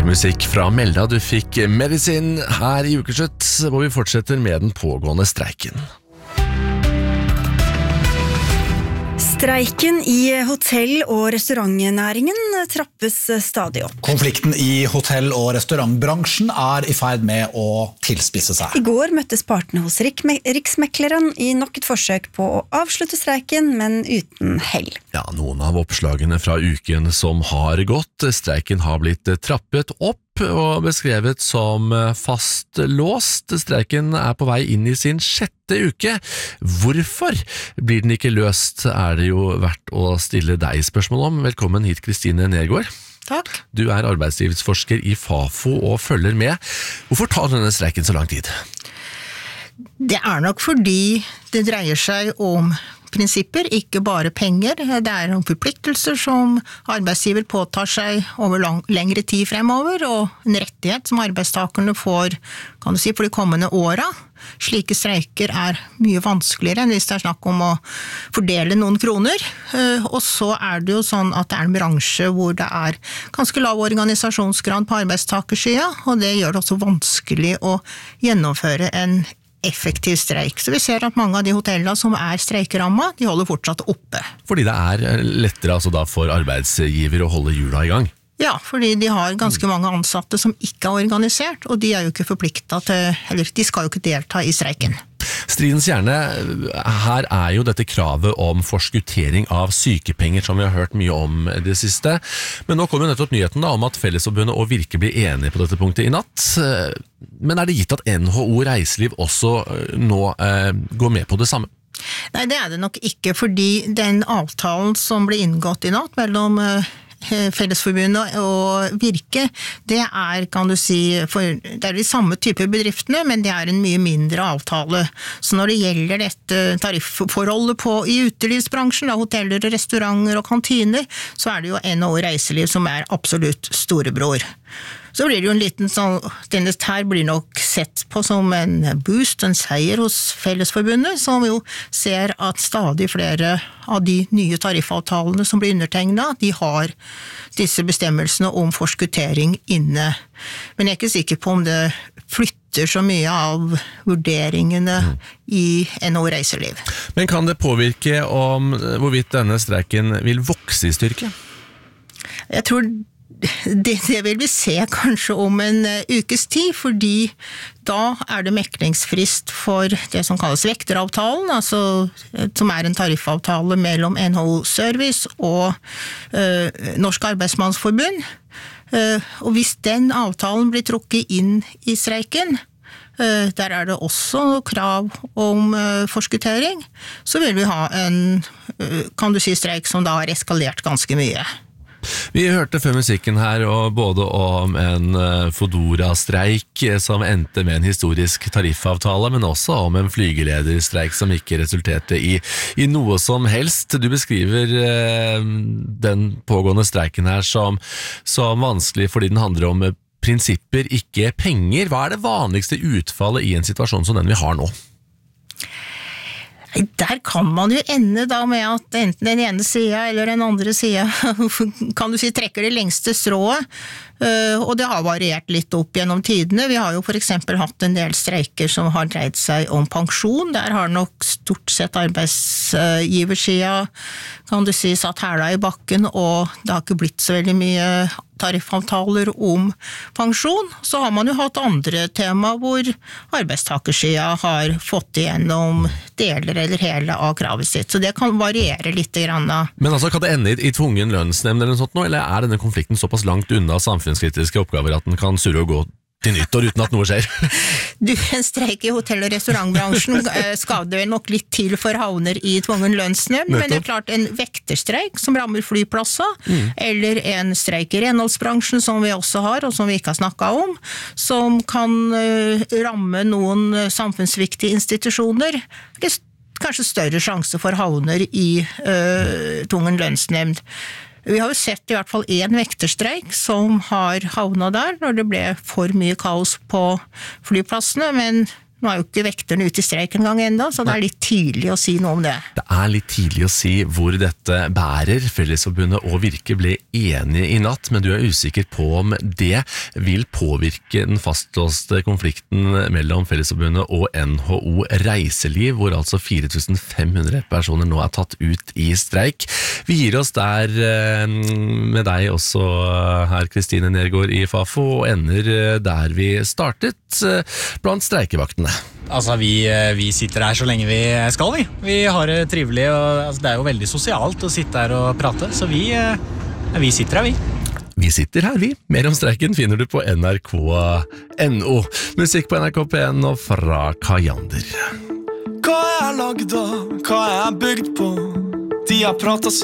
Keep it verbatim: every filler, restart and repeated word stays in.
musikk fra Melda. Du fikk Medicine her i Ukeslutt, hvor vi fortsetter med den pågående streiken. Streiken i hotell- og restaurantnæringen trappes stadig opp. Konflikten i hotell- og restaurantbransjen er i ferd med å tilspisse seg. I går møttes partene hos Riksmekleren i nok et forsøk på å avslutte streiken, men uten hell. Ja, noen av oppslagene fra uken som har gått. Streiken har blitt trappet opp og beskrevet som fastlåst. Streiken er på vei inn i sin sjette uke. Hvorfor blir den ikke løst, er det jo verdt å stille deg spørsmål om. Velkommen hit, Kristine Nergård. Takk. Du er arbeidslivsforsker i Fafo og følger med. Hvorfor tar denne streiken så lang tid? Det er nok fordi det dreier seg om prinsipper, ikke bare penger. Det er noen forpliktelser som arbeidsgiver påtar seg over lang, lengre tid fremover, og en rettighet som arbeidstakerne får, kan du si, for de kommende åra. Slike streiker er mye vanskeligere enn hvis det er snakk om å fordele noen kroner. Og så er det jo sånn at det er en bransje hvor det er ganske lav organisasjonsgrad på arbeidstakersida, og det gjør det også vanskelig å gjennomføre en effektiv streik. Så vi ser at mange av de hotellene som er streikeramma, de holder fortsatt oppe. Fordi det er lettere altså da for arbeidsgiver å holde hjula i gang? Ja, fordi de har ganske mange ansatte som ikke er organisert, og de er jo ikke forpliktet til, eller de skal jo ikke delta i streiken. Stridens hjerne, her er jo dette kravet om forskuttering av sykepenger som vi har hørt mye om det siste. Men nå kommer jo nettopp nyheten da om at Fellesforbundet og Virke blir enige på dette punktet i natt. Men er det gitt at N H O Reiseliv også nå eh, går med på det samme? Nei, det er det nok ikke, fordi den avtalen som ble inngått i natt mellom Fellesforbundet og Virke, det er, kan du si, for, det er de samme typer bedriftene, men det er en mye mindre avtale. Så når det gjelder dette tarifforholdet på, i utelivsbransjen, da, hoteller, restauranter og kantiner, så er det jo N H O Reiseliv som er absolutt storebror. Så blir det jo en liten sånn, denne her blir nok sett på som en boost, en seier hos Fellesforbundet, som jo ser at stadig flere av de nye tariffavtalene som blir undertegnet, de har disse bestemmelsene om forskuttering inne. Men jeg er ikke sikker på om det flytter så mye av vurderingene mm. i N H O Reiseliv. Men kan det påvirke om hvorvidt denne streiken vil vokse i styrke? Jeg tror Det, det vil vi se kanskje om en uh, ukes tid, fordi da er det meklingsfrist for det som kalles vekteravtalen, altså, som er en tariffavtale mellom N H O Service og uh, Norsk Arbeidsmannsforbund. Uh, og hvis den avtalen blir trukket inn i streiken, uh, der er det også krav om uh, forskuttering, så vil vi ha en, uh, kan du si, streik som da har eskalert ganske mye. Vi hørte før musikken her og både om en Fodora-streik som endte med en historisk tariffavtale, men også om en flygelederstreik som ikke resulterte i, i noe som helst. Du beskriver eh, den pågående streiken her som, som vanskelig fordi den handler om prinsipper, ikke penger. Hva er det vanligste utfallet i en situasjon som den vi har nå? Der kan man jo ende da med at enten den ene siden eller den andre siden, kan du si, trekker det lengste strået, og det har variert litt opp gjennom tidene. Vi har jo for eksempel hatt en del streiker som har dreid seg om pensjon. Der har nok stort sett arbeidsgiversiden, kan du si, satt hæla i bakken, og det har ikke blitt så veldig mye tariffavtaler om pensjon. Så har man jo hatt andre tema hvor arbeidstakersiden har fått igjennom deler eller hele av kravet sitt. Så det kan variere litt grann. Men altså, kan det ende i, i tvungen lønnsnemnd eller noe sånt nå, eller er denne konflikten såpass langt unna samfunnskritiske oppgaver at den kan surre og gå til nyttår uten at noe skjer? Du, en streik i hotell- og restaurantbransjen skader vel nok litt til for havner i tvungen lønnsnemnd, men det er klart en vekterstreik som rammer flyplasser, mm. eller en streik i renholdsbransjen som vi også har, og som vi ikke har snakket om, som kan uh, ramme noen samfunnsviktige institusjoner. Det er kanskje større sjanse for havner i uh, tvungen lønnsnemnd. Vi har jo sett i hvert fall en vekterstreik som har havnet der når det ble for mye kaos på flyplassene, men Nå er jo ikke vekterne ute i streik en gang enda, så det er litt tidlig å si noe om det. Det er litt tidlig å si hvor dette bærer. Fellesforbundet og Virke ble enige i natt, men du er usikker på om det vil påvirke den fastlåste konflikten mellom Fellesforbundet og N H O Reiseliv, hvor altså fire tusen fem hundre personer nå er tatt ut i streik. Vi gir oss der med deg også her, Kristine Nergård i Fafo, og ender der vi startet, blant streikevaktene. Altså, vi, vi sitter her så lenge vi skal, vi. Vi har det trivelig, og altså, det er jo veldig sosialt å sitte her og prate, så vi, vi sitter her, vi. Vi sitter her, vi. Mer om streiken finner du på N R K punktum N O. Musikk på N R K P N og fra Kajander. Hva er jeg lagd av? Hva er jeg bygd på? De har pratet så